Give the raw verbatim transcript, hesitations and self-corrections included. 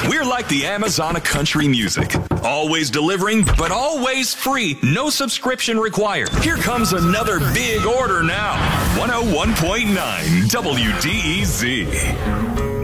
We're like the Amazon of country music. Always delivering, but always free. No subscription required. Here comes another big order now. one oh one point nine W D E Z.